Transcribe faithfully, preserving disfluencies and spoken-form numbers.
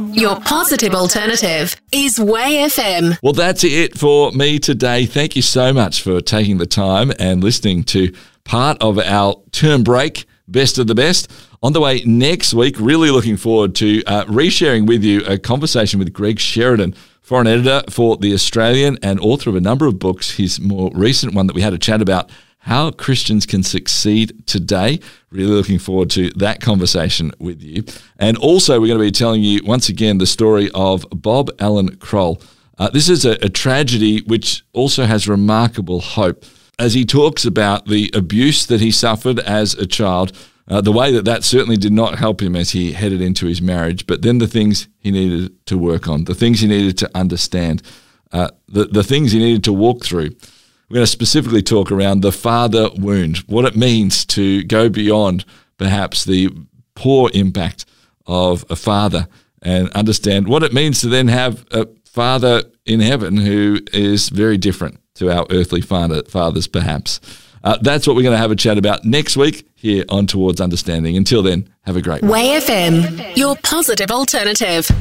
Your positive alternative is Way F M. Well, that's it for me today. Thank you so much for taking the time and listening to part of our term break, Best of the Best. On the way next week, really looking forward to uh, resharing with you a conversation with Greg Sheridan, foreign editor for The Australian and author of a number of books. His more recent one that we had a chat about, How Christians Can Succeed Today. Really looking forward to that conversation with you. And also, we're going to be telling you once again the story of Bob Alan Kroll. Uh, this is a, a tragedy which also has remarkable hope, as he talks about the abuse that he suffered as a child, uh, the way that that certainly did not help him as he headed into his marriage, but then the things he needed to work on, the things he needed to understand, uh, the, the things he needed to walk through. We're going to specifically talk around the father wound, what it means to go beyond perhaps the poor impact of a father and understand what it means to then have a father in heaven who is very different to our earthly father, fathers perhaps. Uh, that's what we're going to have a chat about next week here on Towards Understanding. Until then, have a great one. Way F M, your positive alternative.